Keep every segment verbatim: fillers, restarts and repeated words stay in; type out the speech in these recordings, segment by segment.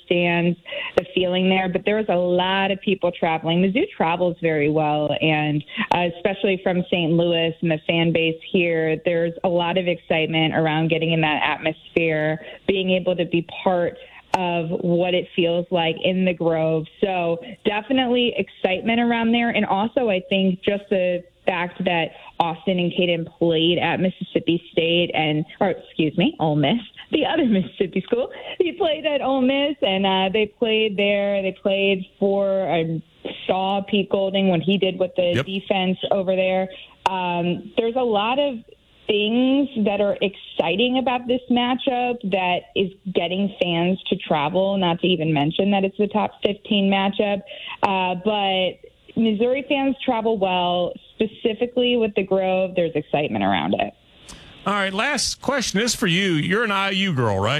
understands the feeling there. But there's a lot of people traveling. Mizzou travels very well, and uh, especially from Saint Louis and the fan base here, there's a lot of excitement around getting in that atmosphere, being able to be part of what it feels like in the Grove. So definitely excitement around there. And also, I think just the fact that Austin and Caden played at Mississippi State and, or excuse me, Ole Miss, the other Mississippi school. He played at Ole Miss, and uh, they played there. They played for, I saw Pete Golding when he did with the yep. defense over there. Um, there's a lot of things that are exciting about this matchup that is getting fans to travel, not to even mention that it's the top fifteen matchup. Uh, but Missouri fans travel well. Specifically with the Grove, there's excitement around it. All right, last question is for you. You're an I U girl, right?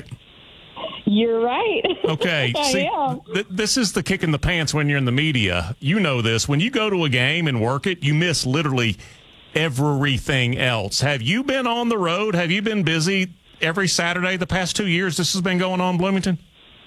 You're right. Okay. I See, am. Th- this is the kick in the pants when you're in the media. You know this. When you go to a game and work it, you miss literally everything else. Have you been on the road? Have you been busy every Saturday the past two years this has been going on in Bloomington?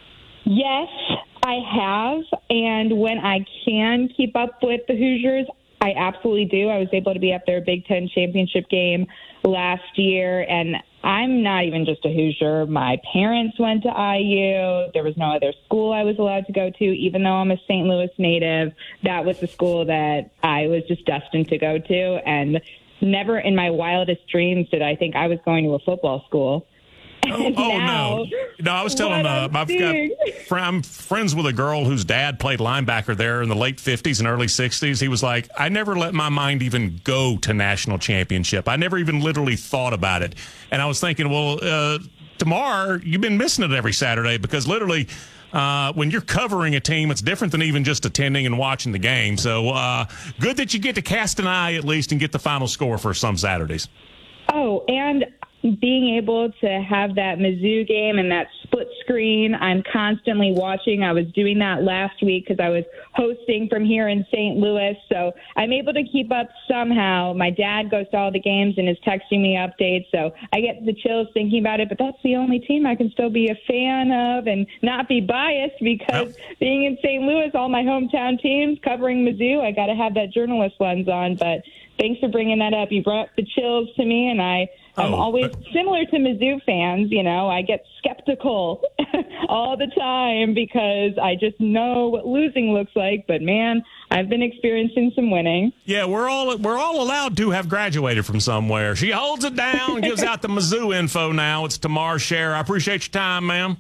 Yes, I have. And when I can keep up with the Hoosiers, I absolutely do. I was able to be at their Big Ten championship game last year, and I'm not even just a Hoosier. My parents went to I U. There was no other school I was allowed to go to, even though I'm a Saint Louis native. That was the school that I was just destined to go to, and never in my wildest dreams did I think I was going to a football school. Oh, oh now, no. No, I was telling, uh, I've got, I'm friends with a girl whose dad played linebacker there in the late fifties and early sixties. He was like, I never let my mind even go to national championship. I never even literally thought about it. And I was thinking, well, uh, Tamar, you've been missing it every Saturday because literally uh, when you're covering a team, it's different than even just attending and watching the game. So uh, good that you get to cast an eye at least and get the final score for some Saturdays. Oh, and being able to have that Mizzou game and that split screen, I'm constantly watching. I was doing that last week because I was hosting from here in Saint Louis, so I'm able to keep up somehow. My dad goes to all the games and is texting me updates, so I get the chills thinking about it, but that's the only team I can still be a fan of and not be biased because yep. being in Saint Louis, all my hometown teams covering Mizzou, I got to have that journalist lens on, but thanks for bringing that up. You brought the chills to me, and I, I'm oh, always but- similar to Mizzou fans. You know, I get skeptical all the time because I just know what losing looks like. But, man, I've been experiencing some winning. Yeah, we're all we're all allowed to have graduated from somewhere. She holds it down, gives out the Mizzou info now. It's Tamar Scher. I appreciate your time, ma'am.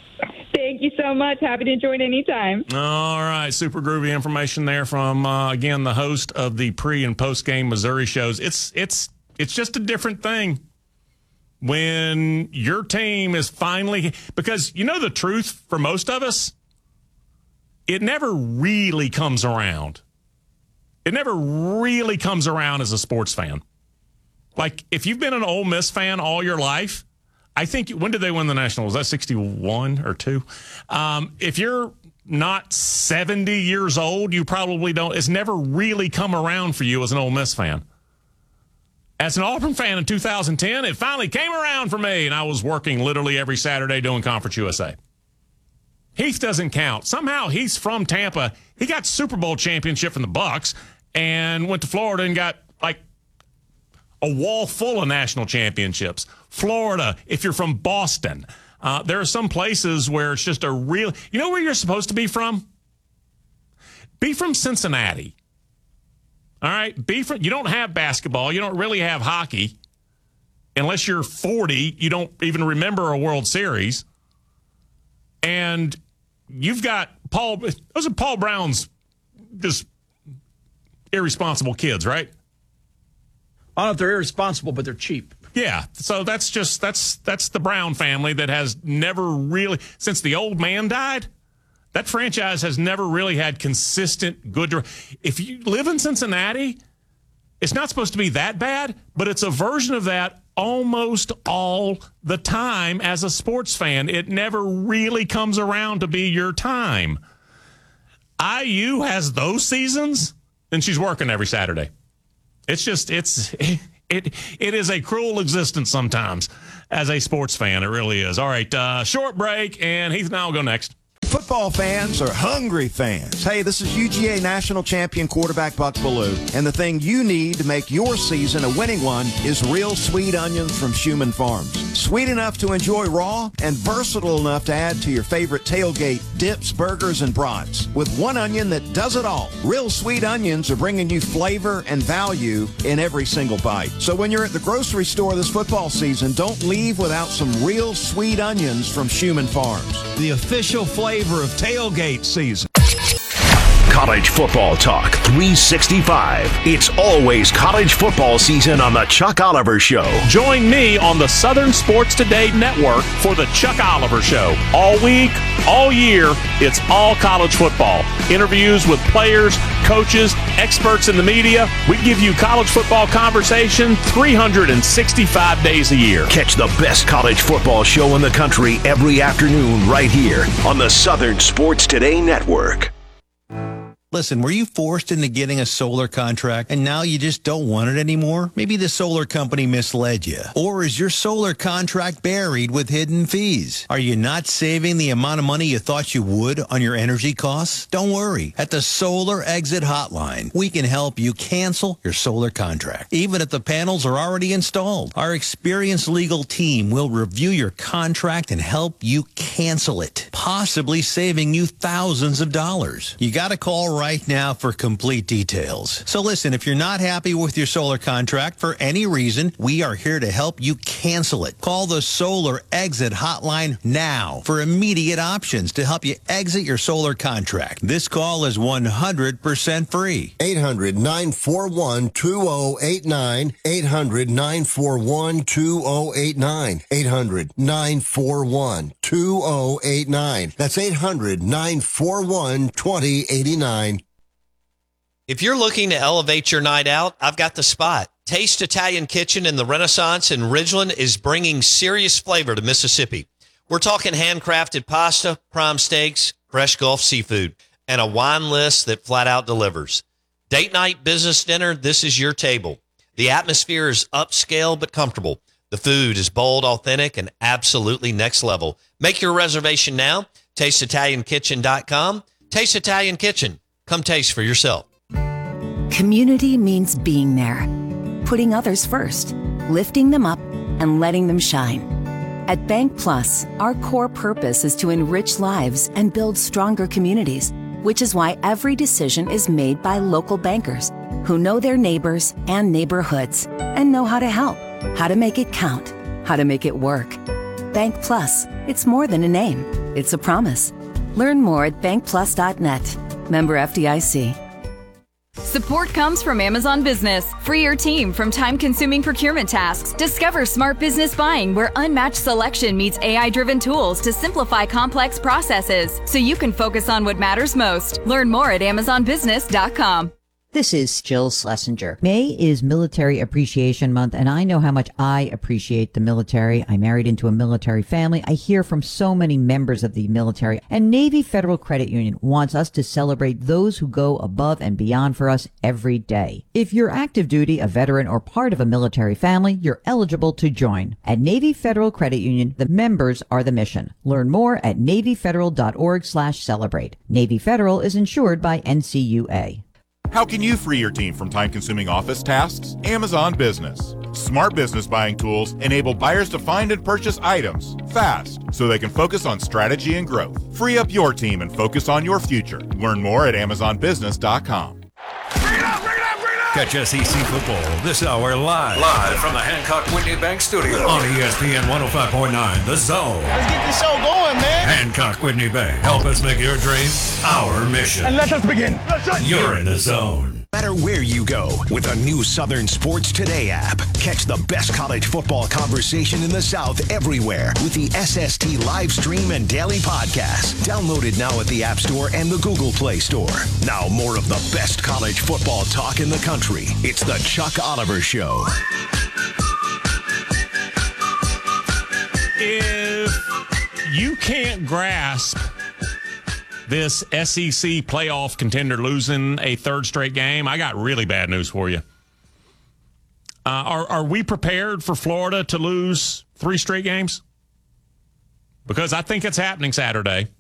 Thank you so much. Happy to join anytime. All right. Super groovy information there from, uh, again, the host of the pre- and post-game Missouri shows. It's it's it's just a different thing when your team is finally – because you know the truth for most of us, it never really comes around. It never really comes around as a sports fan. Like, if you've been an Ole Miss fan all your life – I think, when did they win the National? Was that sixty-one or two? Um, if you're not seventy years old, you probably don't. It's never really come around for you as an Ole Miss fan. As an Auburn fan in two thousand ten, it finally came around for me, and I was working literally every Saturday doing Conference U S A. Heath doesn't count. Somehow he's from Tampa. He got Super Bowl championship from the Bucs and went to Florida and got, like, a wall full of national championships. Florida, if you're from Boston. Uh, there are some places where it's just a real... You know where you're supposed to be from? Be from Cincinnati. All right? Be from... You don't have basketball. You don't really have hockey. Unless you're forty, you don't even remember a World Series. And you've got Paul... Those are Paul Brown's just irresponsible kids, right? I don't know if they're irresponsible, but they're cheap. Yeah, so that's just that's that's the Brown family that has never really, since the old man died, that franchise has never really had consistent good. If you live in Cincinnati, it's not supposed to be that bad, but it's a version of that almost all the time as a sports fan. It never really comes around to be your time. I U has those seasons, and she's working every Saturday. It's just, it's, it, it is a cruel existence sometimes as a sports fan. It really is. All right, uh, short break, and Heath and I will go next. Football fans are hungry fans. Hey, this is U G A national champion quarterback Buck Bellew, and the thing you need to make your season a winning one is real sweet onions from Schumann Farms. Sweet enough to enjoy raw and versatile enough to add to your favorite tailgate dips, burgers, and brats. With one onion that does it all. Real sweet onions are bringing you flavor and value in every single bite. So when you're at the grocery store this football season, don't leave without some real sweet onions from Schumann Farms. The official flavor of tailgate season. College football talk three sixty-five. It's always college football season on the Chuck Oliver Show. Join me on the Southern Sports Today Network for the Chuck Oliver Show. All week, all year, it's all college football. Interviews with players, coaches, experts in the media. We give you college football conversation three hundred sixty-five days a year. Catch the best college football show in the country every afternoon right here on the Southern Sports Today Network. Listen, were you forced into getting a solar contract and now you just don't want it anymore? Maybe the solar company misled you. Or is your solar contract buried with hidden fees? Are you not saving the amount of money you thought you would on your energy costs? Don't worry. At the Solar Exit Hotline, we can help you cancel your solar contract, even if the panels are already installed. Our experienced legal team will review your contract and help you cancel it, possibly saving you thousands of dollars. You got to call right now for complete details. So listen, if you're not happy with your solar contract for any reason, we are here to help you cancel it. Call the Solar Exit Hotline now for immediate options to help you exit your solar contract. This call is one hundred percent free. eight hundred, nine four one, two oh eight nine. eight hundred, nine four one, two oh eight nine. eight hundred, nine four one, two oh eight nine. That's eight hundred, nine four one, two oh eight nine. If you're looking to elevate your night out, I've got the spot. Taste Italian Kitchen in the Renaissance in Ridgeland is bringing serious flavor to Mississippi. We're talking handcrafted pasta, prime steaks, fresh Gulf seafood, and a wine list that flat out delivers. Date night, business dinner, this is your table. The atmosphere is upscale but comfortable. The food is bold, authentic, and absolutely next level. Make your reservation now. taste italian kitchen dot com. Taste Italian Kitchen. Come taste for yourself. Community means being there, putting others first, lifting them up, and letting them shine. At Bank Plus, our core purpose is to enrich lives and build stronger communities, which is why every decision is made by local bankers who know their neighbors and neighborhoods and know how to help, how to make it count, how to make it work. Bank Plus, it's more than a name, it's a promise. Learn more at bank plus dot net. Member F D I C. Support comes from Amazon Business. Free your team from time-consuming procurement tasks. Discover smart business buying where unmatched selection meets A I-driven tools to simplify complex processes so you can focus on what matters most. Learn more at amazon business dot com. This is Jill Schlesinger. May is Military Appreciation Month, and I know how much I appreciate the military. I married into a military family. I hear from so many members of the military, and Navy Federal Credit Union wants us to celebrate those who go above and beyond for us every day. If you're active duty, a veteran, or part of a military family, you're eligible to join. At Navy Federal Credit Union, the members are the mission. Learn more at navy federal dot org slash celebrate. Navy Federal is insured by N C U A. How can you free your team from time-consuming office tasks? Amazon Business. Smart business buying tools enable buyers to find and purchase items fast so they can focus on strategy and growth. Free up your team and focus on your future. Learn more at amazon business dot com. Catch S E C football this hour live. Live from the Hancock Whitney Bank Studio on E S P N one oh five point nine, The Zone. Let's get this show going, man. Hancock Whitney Bank. Help us make your dream our mission. And let us begin. You're in the zone. No matter where you go, with a new Southern Sports Today app, catch the best college football conversation in the South everywhere with the S S T live stream and daily podcast. Downloaded now at the App Store and the Google Play Store. Now more of the best college football talk in the country. It's the Chuck Oliver Show. If you can't grasp this S E C playoff contender losing a third straight game, I got really bad news for you. Uh, are, are we prepared for Florida to lose three straight games? Because I think it's happening Saturday.